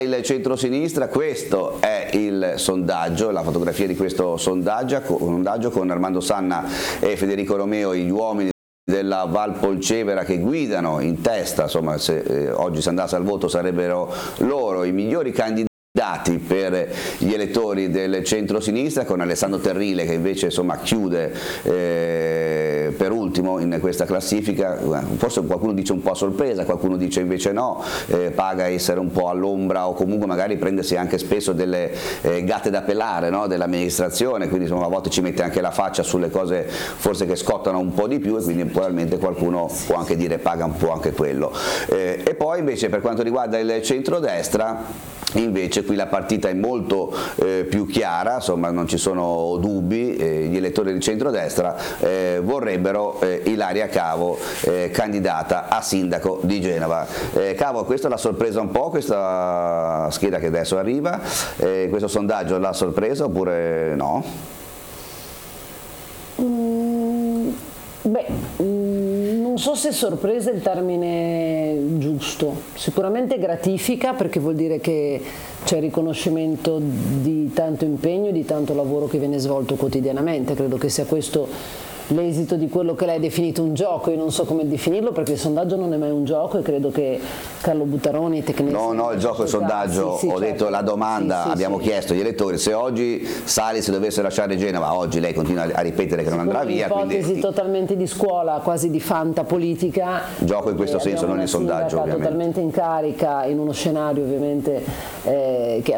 il centrosinistra, questo è il sondaggio, la fotografia di questo sondaggio con Armando Sanna e Federico Romeo, gli uomini della Val Polcevera che guidano in testa, insomma, se oggi si andasse al voto sarebbero loro i migliori candidati per gli elettori del centro-sinistra, con Alessandro Terrile che invece insomma chiude per ultimo in questa classifica. Forse qualcuno dice un po' a sorpresa, qualcuno dice invece no, paga essere un po' all'ombra o comunque magari prendersi anche spesso delle gatte da pelare, no? Dell'amministrazione, quindi insomma a volte ci mette anche la faccia sulle cose forse che scottano un po' di più, e quindi probabilmente qualcuno può anche dire paga un po' anche quello. E poi invece per quanto riguarda il centrodestra, invece qui la partita è molto più chiara, insomma non ci sono dubbi, gli elettori del centrodestra vorrebbero Ilaria Cavo candidata a sindaco di Genova. Cavo, questa l'ha sorpresa un po', questa scheda che adesso arriva, questo sondaggio l'ha sorpresa oppure no? Non so se sorpresa è il termine giusto, sicuramente gratifica perché vuol dire che c'è riconoscimento di tanto impegno e di tanto lavoro che viene svolto quotidianamente. Credo che sia questo l'esito di quello che lei ha definito un gioco. Io non so come definirlo perché il sondaggio non è mai un gioco e credo che Carlo Buttaroni No, il gioco è il sondaggio, sì, ho certo. detto la domanda, abbiamo chiesto agli elettori se oggi Salis dovesse lasciare Genova, oggi lei continua a ripetere che non andrà via. Un'ipotesi quindi totalmente di scuola, quasi di fantapolitica. Gioco in questo senso, non il sondaggio ovviamente. Totalmente in carica, in uno scenario ovviamente che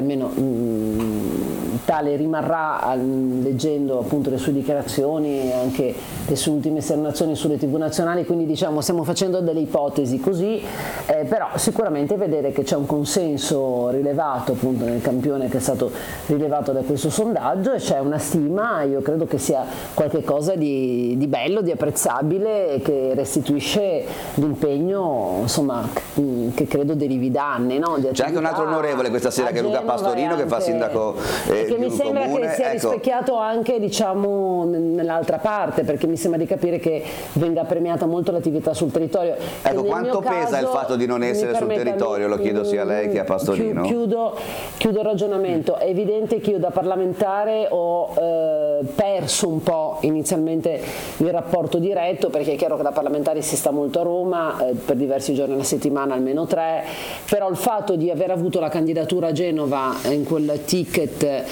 almeno tale rimarrà leggendo appunto le sue dichiarazioni e anche le sue ultime esternazioni sulle TV nazionali, quindi diciamo stiamo facendo delle ipotesi così, però sicuramente vedere che c'è un consenso rilevato appunto nel campione che è stato rilevato da questo sondaggio, e c'è una stima, io credo che sia qualcosa di bello, di apprezzabile, che restituisce l'impegno insomma che credo derivi da anni, no? C'è anche un altro onorevole questa sera che è Luca Pastorino, che fa sindaco che mi sembra comune. Che sia rispecchiato anche diciamo nell'altra parte, perché mi sembra di capire che venga premiata molto l'attività sul territorio. Ecco, quanto pesa il fatto di non essere sul territorio? Lo chiedo sia a lei che a Pastorino. Chiudo il ragionamento. È evidente che io da parlamentare ho perso un po' inizialmente il rapporto diretto, perché è chiaro che da parlamentare si sta molto a Roma, per diversi giorni alla settimana, almeno 3, però il fatto di aver avuto la candidatura a Genova in quel ticket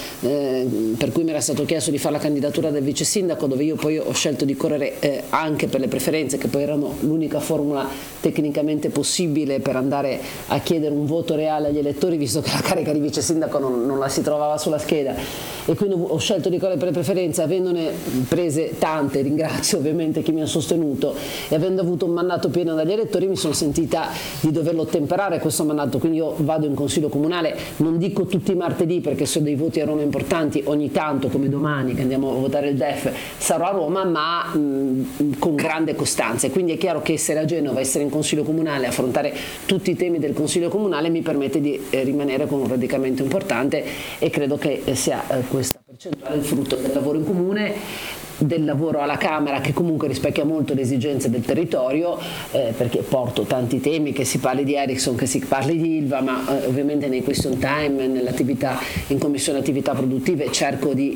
per cui mi era stato chiesto di fare la candidatura del vice sindaco, dove io poi ho scelto di correre anche per le preferenze, che poi erano l'unica formula tecnicamente possibile per andare a chiedere un voto reale agli elettori, visto che la carica di vice sindaco non la si trovava sulla scheda, e quindi ho scelto di correre per le preferenze, avendone prese tante, ringrazio ovviamente chi mi ha sostenuto, e avendo avuto un mandato pieno dagli elettori mi sono sentita di doverlo ottemperare questo mandato, quindi io vado in consiglio comunale, non dico tutti i martedì perché se dei voti a Roma importanti, ogni tanto come domani che andiamo a votare il DEF sarò a Roma, ma con grande costanza, e quindi è chiaro che essere a Genova, essere in consiglio comunale, affrontare tutti i temi del consiglio comunale mi permette di rimanere con un radicamento importante, e credo che sia questa percentuale il frutto del lavoro in comune, del lavoro alla Camera, che comunque rispecchia molto le esigenze del territorio, perché porto tanti temi, che si parli di Ericsson, che si parli di Ilva, ma ovviamente nei question time, nell'attività in commissione attività produttive cerco di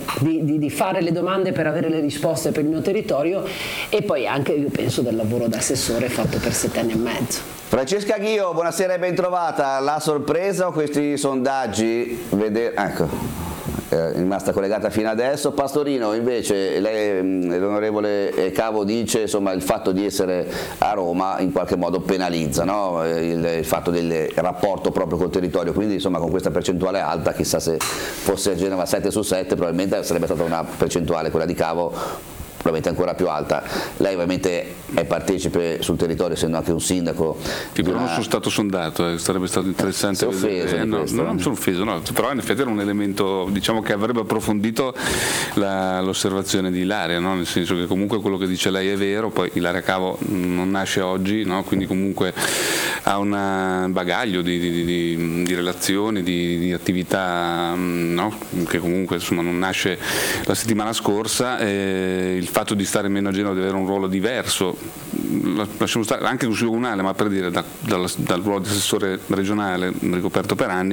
fare le domande per avere le risposte per il mio territorio, e poi anche io penso del lavoro da assessore fatto per 7 anni e mezzo. Francesca Ghio, buonasera e ben trovata. La sorpresa o questi sondaggi? Ecco, è rimasta collegata fino adesso. Pastorino, invece, l'onorevole Cavo dice insomma il fatto di essere a Roma in qualche modo penalizza, no? il fatto del rapporto proprio col territorio, quindi insomma con questa percentuale alta, chissà se fosse a Genova 7 su 7 probabilmente sarebbe stata una percentuale, quella di Cavo, probabilmente ancora più alta. Lei ovviamente è partecipe sul territorio, essendo anche un sindaco. Non sono stato sondato, sarebbe stato interessante vedere. Non sono offeso, no, però in effetti era un elemento, diciamo, che avrebbe approfondito l'osservazione di Ilaria, no? Nel senso che comunque quello che dice lei è vero, poi Ilaria Cavo non nasce oggi, no? Quindi comunque ha un bagaglio di relazioni, di attività, no? Che comunque insomma non nasce la settimana scorsa. Il fatto di stare meno a Genova, di avere un ruolo diverso, lasciamo stare anche il consiglio comunale, ma per dire dal ruolo di assessore regionale ricoperto per anni,